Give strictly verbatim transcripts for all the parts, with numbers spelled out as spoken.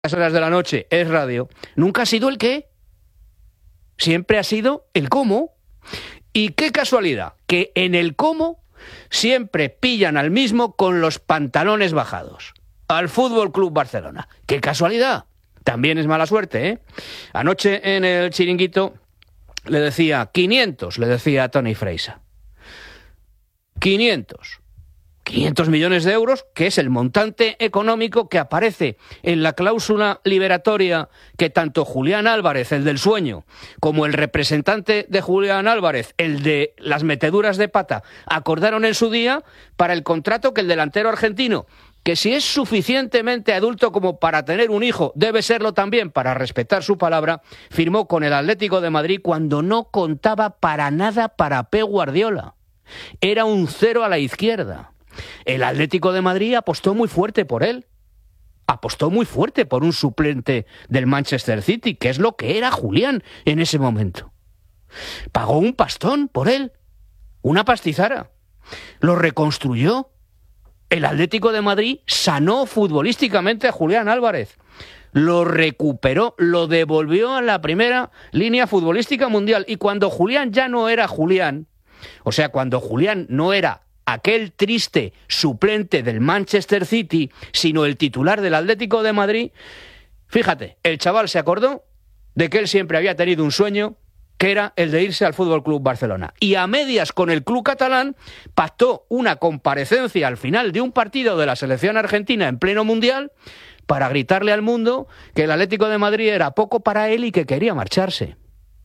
las horas de la noche es radio, nunca ha sido el qué, siempre ha sido el cómo. Y qué casualidad, que en el cómo siempre pillan al mismo con los pantalones bajados, al Fútbol Club Barcelona. ¡Qué casualidad! También es mala suerte, ¿eh? Anoche en el chiringuito le decía quinientos, le decía a Toni Freisa. quinientos. quinientos millones de euros, que es el montante económico que aparece en la cláusula liberatoria que tanto Julián Álvarez, el del sueño, como el representante de Julián Álvarez, el de las meteduras de pata, acordaron en su día para el contrato que el delantero argentino, que si es suficientemente adulto como para tener un hijo, debe serlo también para respetar su palabra, firmó con el Atlético de Madrid cuando no contaba para nada para Pep Guardiola. Era un cero a la izquierda. El Atlético de Madrid apostó muy fuerte por él. Apostó muy fuerte por un suplente del Manchester City, que es lo que era Julián en ese momento. Pagó un pastón por él, una pastizara. Lo reconstruyó. El Atlético de Madrid sanó futbolísticamente a Julián Álvarez. Lo recuperó, lo devolvió a la primera línea futbolística mundial. Y cuando Julián ya no era Julián, o sea, cuando Julián no era aquel triste suplente del Manchester City, sino el titular del Atlético de Madrid, fíjate, el chaval se acordó de que él siempre había tenido un sueño, que era el de irse al Fútbol Club Barcelona. Y a medias con el club catalán pactó una comparecencia al final de un partido de la selección argentina en pleno mundial para gritarle al mundo que el Atlético de Madrid era poco para él y que quería marcharse.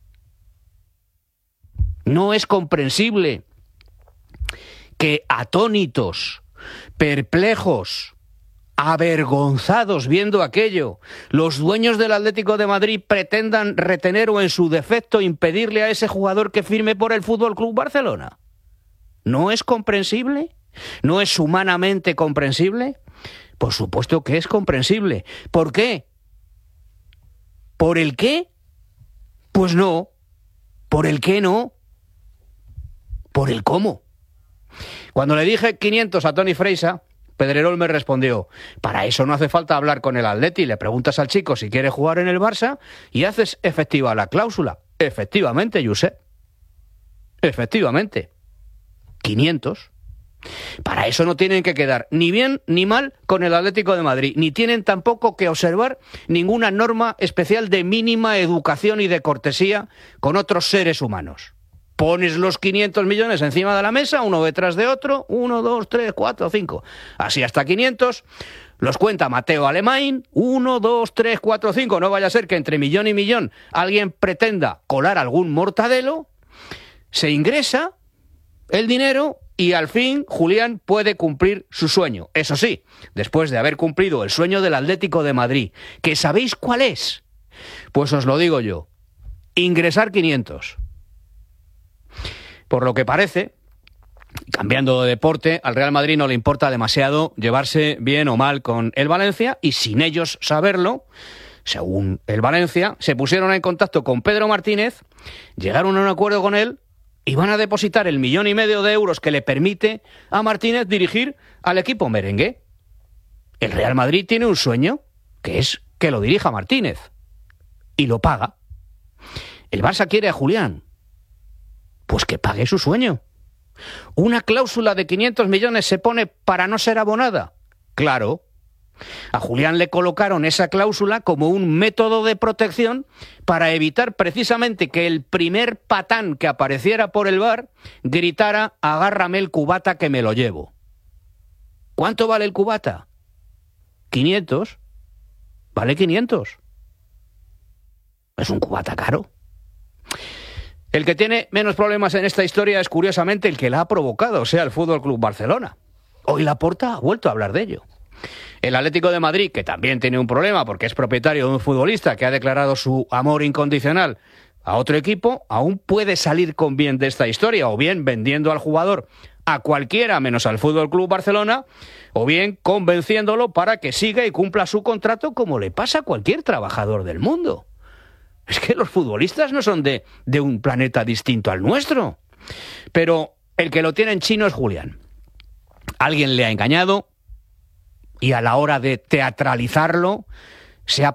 No es comprensible que atónitos, perplejos, avergonzados viendo aquello, los dueños del Atlético de Madrid pretendan retener o en su defecto impedirle a ese jugador que firme por el Fútbol Club Barcelona. ¿No es comprensible? ¿No es humanamente comprensible? Por supuesto que es comprensible. ¿Por qué? ¿Por el qué? Pues no. ¿Por el qué no? ¿Por el cómo? Cuando le dije quinientos a Toni Freisa, Pedrerol me respondió: para eso no hace falta hablar con el Atleti, le preguntas al chico si quiere jugar en el Barça y haces efectiva la cláusula. Efectivamente, Josep. Efectivamente. quinientos. Para eso no tienen que quedar ni bien ni mal con el Atlético de Madrid, ni tienen tampoco que observar ninguna norma especial de mínima educación y de cortesía con otros seres humanos. Pones los quinientos millones encima de la mesa, uno detrás de otro, uno, dos, tres, cuatro, cinco. Así hasta quinientos. Los cuenta Mateo Alemán, uno, dos, tres, cuatro, cinco. No vaya a ser que entre millón y millón alguien pretenda colar algún mortadelo. Se ingresa el dinero y al fin Julián puede cumplir su sueño. Eso sí, después de haber cumplido el sueño del Atlético de Madrid. ¿Que sabéis cuál es? Pues os lo digo yo. Ingresar quinientos. Por lo que parece, cambiando de deporte, al Real Madrid no le importa demasiado llevarse bien o mal con el Valencia y sin ellos saberlo, según el Valencia, se pusieron en contacto con Pedro Martínez, llegaron a un acuerdo con él y van a depositar el millón y medio de euros que le permite a Martínez dirigir al equipo merengue. El Real Madrid tiene un sueño, que es que lo dirija Martínez, y lo paga. El Barça quiere a Julián. Pues que pague su sueño. ¿Una cláusula de quinientos millones se pone para no ser abonada? Claro. A Julián le colocaron esa cláusula como un método de protección para evitar precisamente que el primer patán que apareciera por el bar gritara: agárrame el cubata que me lo llevo. ¿Cuánto vale el cubata? quinientos. Vale quinientos. Es un cubata caro. El que tiene menos problemas en esta historia es, curiosamente, el que la ha provocado, o sea, el Fútbol Club Barcelona. Hoy Laporta ha vuelto a hablar de ello. El Atlético de Madrid, que también tiene un problema porque es propietario de un futbolista que ha declarado su amor incondicional a otro equipo, aún puede salir con bien de esta historia, o bien vendiendo al jugador a cualquiera menos al Fútbol Club Barcelona, o bien convenciéndolo para que siga y cumpla su contrato como le pasa a cualquier trabajador del mundo. Es que los futbolistas no son de, de un planeta distinto al nuestro. Pero el que lo tiene en chino es Julián. Alguien le ha engañado y a la hora de teatralizarlo se ha